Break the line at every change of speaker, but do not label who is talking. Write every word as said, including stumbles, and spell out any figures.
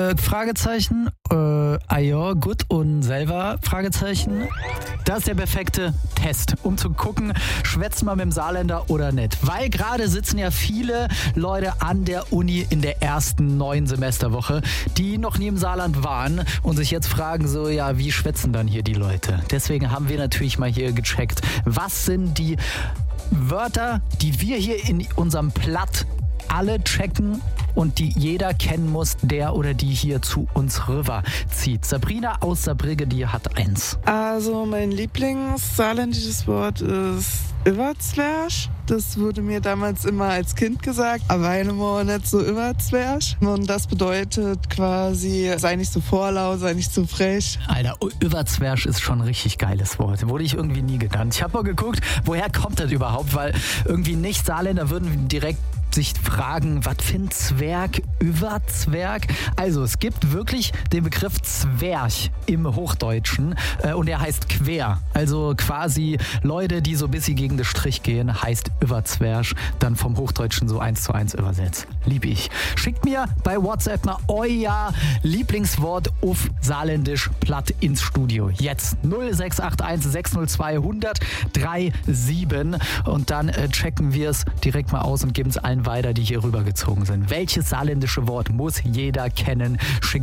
Äh, Fragezeichen. Äh, Ajo, gut und selber? Fragezeichen. Das ist der perfekte Test, um zu gucken, schwätzt man mit dem Saarländer oder nicht. Weil gerade sitzen ja viele Leute an der Uni in der ersten neuen Semesterwoche, die noch nie im Saarland waren und sich jetzt fragen so, ja, wie schwätzen dann hier die Leute? Deswegen haben wir natürlich mal hier gecheckt, was sind die Wörter, die wir hier in unserem Platt alle checken und die jeder kennen muss, der oder die hier zu uns rüber zieht. Sabrina aus Saarbrügge, die hat eins.
Also mein Lieblingssaarländisches Wort ist Überzwerg. Das wurde mir damals immer als Kind gesagt, aber eine Mal nicht so Überzwerg. Und das bedeutet quasi, sei nicht so vorlaut, sei nicht so frech.
Alter, Überzwerg ist schon ein richtig geiles Wort. Wurde ich irgendwie nie genannt. Ich habe mal geguckt, woher kommt das überhaupt, weil irgendwie nicht Saarländer würden direkt sich fragen, was für ein Zwerg, Überzwerg? Also es gibt wirklich den Begriff Zwerg im Hochdeutschen äh, und er heißt quer. Also quasi Leute, die so ein bisschen gegen den Strich gehen, heißt Überzwerg, dann vom Hochdeutschen so eins zu eins übersetzt. Lieb ich. Schickt mir bei WhatsApp mal euer Lieblingswort auf Saarländisch platt ins Studio. Jetzt null sechs acht eins sechs null zwei hundert siebenunddreißig und dann äh, checken wir es direkt mal aus und geben es allen weiter, die hier rübergezogen sind. Welches saarländische Wort muss jeder kennen? Schickt